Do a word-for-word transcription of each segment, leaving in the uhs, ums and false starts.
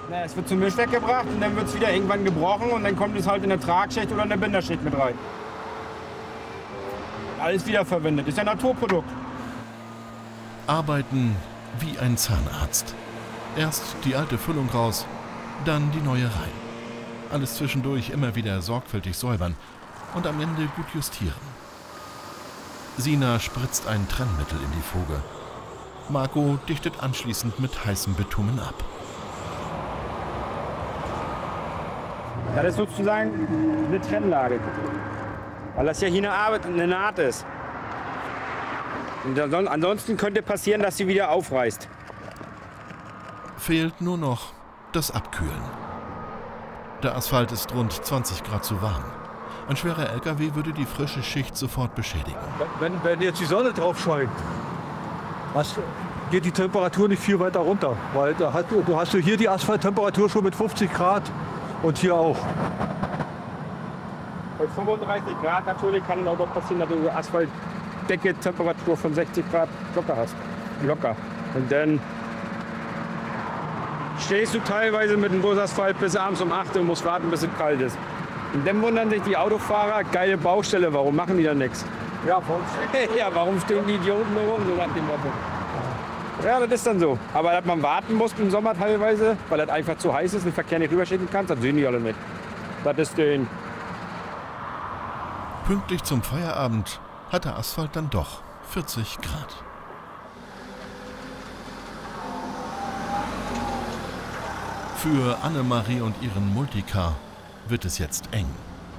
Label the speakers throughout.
Speaker 1: Na, es wird zum Mischwerk gebracht und dann wird es wieder irgendwann gebrochen und dann kommt es halt in eine Tragschicht oder eine Binderschicht mit rein. Alles wiederverwendet, ist ja ein Naturprodukt.
Speaker 2: Arbeiten wie ein Zahnarzt. Erst die alte Füllung raus, dann die neue rein. Alles zwischendurch immer wieder sorgfältig säubern und am Ende gut justieren. Sina spritzt ein Trennmittel in die Fuge. Marco dichtet anschließend mit heißem Bitumen ab.
Speaker 1: Das ist sozusagen eine Trennlage, weil das ja hier eine, Arbeit, eine Naht ist. Und ansonsten könnte passieren, dass sie wieder aufreißt.
Speaker 2: Fehlt nur noch das Abkühlen. Der Asphalt ist rund zwanzig Grad zu warm. Ein schwerer L K W würde die frische Schicht sofort beschädigen.
Speaker 3: Wenn, wenn jetzt die Sonne drauf scheint, hast, geht die Temperatur nicht viel weiter runter. Weil da hast, du hast hier die Asphalttemperatur schon mit fünfzig Grad und hier auch.
Speaker 1: Bei fünfunddreißig Grad natürlich kann es auch noch passieren, dass du eine Asphaltdecke-Temperatur von sechzig Grad locker hast. Locker. Und dann stehst du teilweise mit dem Busasphalt bis abends um acht Uhr und musst warten, bis es kalt ist. Und dann wundern sich die Autofahrer, geile Baustelle, warum machen die da nichts?
Speaker 3: Ja, warum?
Speaker 1: Ja, warum stehen die Idioten nur rum, so nach dem Motto. Ja, das ist dann so. Aber dass man warten muss im Sommer teilweise, weil das einfach zu heiß ist, den Verkehr nicht rüberschicken kannst, das sehen die alle mit. Das ist den.
Speaker 2: Pünktlich zum Feierabend hat der Asphalt dann doch vierzig Grad. Für Annemarie und ihren Multicar wird es jetzt eng.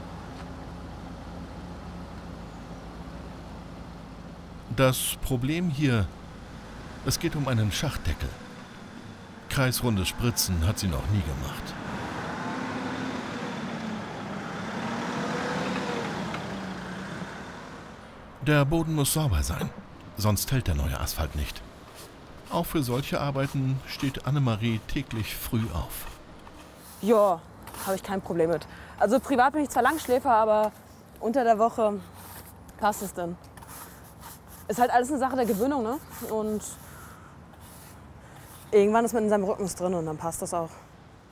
Speaker 2: Das Problem hier, es geht um einen Schachtdeckel. Kreisrundes Spritzen hat sie noch nie gemacht. Der Boden muss sauber sein, sonst hält der neue Asphalt nicht. Auch für solche Arbeiten steht Annemarie täglich früh auf.
Speaker 4: Ja, habe ich kein Problem mit. Also privat bin ich zwar Langschläfer, aber unter der Woche passt es dann. Ist halt alles eine Sache der Gewöhnung, ne? Und irgendwann ist man in seinem Rhythmus drin und dann passt das auch.